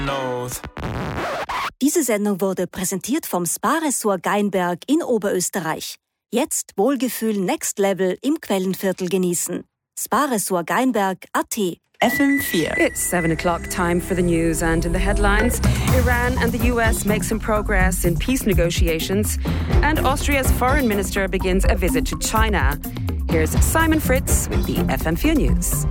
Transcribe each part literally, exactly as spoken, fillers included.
Diese Sendung wurde präsentiert vom Spa-Ressort Geinberg in Oberösterreich. Jetzt Wohlgefühl Next Level im Quellenviertel genießen. Spa-Ressort Geinberg Punkt at. F M four. It's seven o'clock, time for the news, and in the headlines, Iran and the U S make some progress in peace negotiations, and Austria's foreign minister begins a visit to China. Here's Simon Fritz with the F M four News.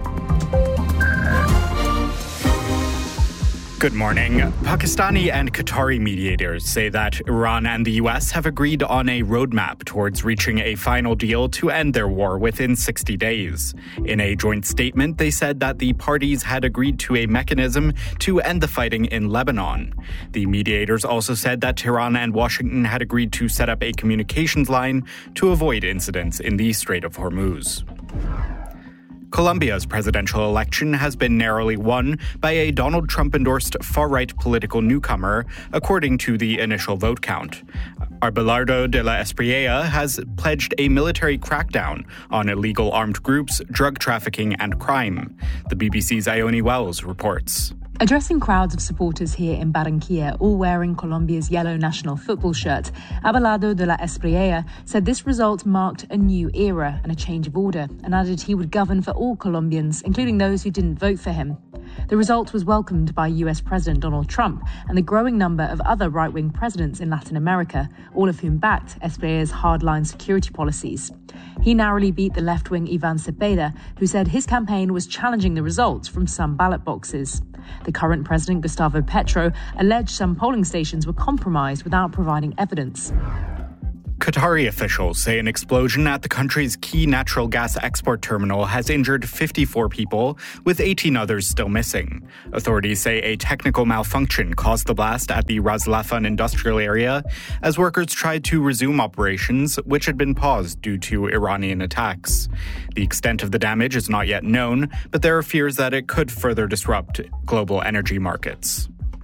Good morning. Pakistani and Qatari mediators say that Iran and the U S have agreed on a roadmap towards reaching a final deal to end their war within sixty days. In a joint statement, they said that the parties had agreed to a mechanism to end the fighting in Lebanon. The mediators also said that Tehran and Washington had agreed to set up a communications line to avoid incidents in the Strait of Hormuz. Colombia's presidential election has been narrowly won by a Donald Trump-endorsed far-right political newcomer, according to the initial vote count. Abelardo de la Espriella has pledged a military crackdown on illegal armed groups, drug trafficking, and crime. The B B C's Ione Wells reports. Addressing crowds of supporters here in Barranquilla, all wearing Colombia's yellow national football shirt, Abelardo de la Espriella said this result marked a new era and a change of order, and added he would govern for all Colombians, including those who didn't vote for him. The result was welcomed by U S President Donald Trump and the growing number of other right-wing presidents in Latin America, all of whom backed Espriella's hardline security policies. He narrowly beat the left-wing Ivan Cepeda, who said his campaign was challenging the results from some ballot boxes. The current president, Gustavo Petro, alleged some polling stations were compromised without providing evidence. Qatari officials say an explosion at the country's key natural gas export terminal has injured fifty-four people, with eighteen others still missing. Authorities say a technical malfunction caused the blast at the Ras Laffan industrial area as workers tried to resume operations, which had been paused due to Iranian attacks. The extent of the damage is not yet known, but there are fears that it could further disrupt global energy markets.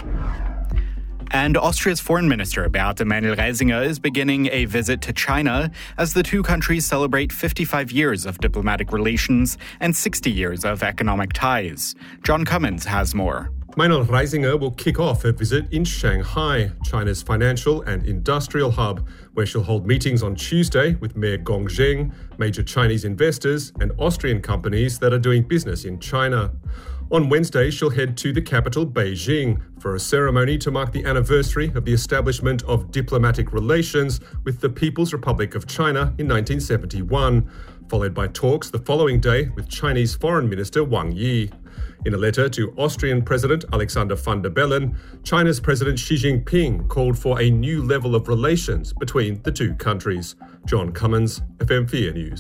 And Austria's foreign minister, Beate Mahnl-Reisinger, is beginning a visit to China as the two countries celebrate fifty-five years of diplomatic relations and sixty years of economic ties. John Cummins has more. Mahnl-Reisinger will kick off her visit in Shanghai, China's financial and industrial hub, where she'll hold meetings on Tuesday with Mayor Gong Zheng, major Chinese investors, and Austrian companies that are doing business in China. On Wednesday, she'll head to the capital, Beijing, for a ceremony to mark the anniversary of the establishment of diplomatic relations with the People's Republic of China in nineteen seventy-one, followed by talks the following day with Chinese Foreign Minister Wang Yi. In a letter to Austrian President Alexander van der Bellen, China's President Xi Jinping called for a new level of relations between the two countries. John Cummins, F M four News.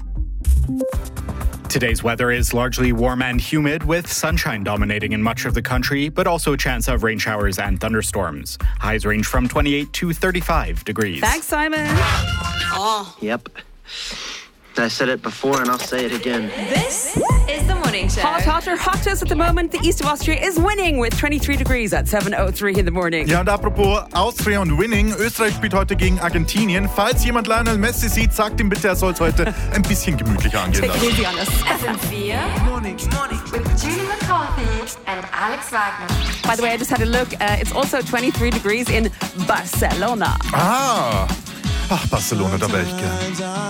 Today's weather is largely warm and humid, with sunshine dominating in much of the country, but also a chance of rain showers and thunderstorms. Highs range from twenty-eight to thirty-five degrees. Thanks, Simon. Oh. Yep. I said it before and I'll say it again. This is the morning show. Hot, hotter, hottest at the moment. The east of Austria is winning with twenty-three degrees at seven oh three in the morning. Ja, und apropos Austria und Winning. Österreich spielt heute gegen Argentinien. Falls jemand Lionel Messi sieht, sagt ihm bitte, er soll es heute ein bisschen gemütlicher angehen Take it easy on us. F M four Morning. Morning. With Julie McCarthy and Alex Wagner. By the way, I just had a look. Uh, it's also twenty-three degrees in Barcelona. Ah, ach, Barcelona, da wäre ich gern.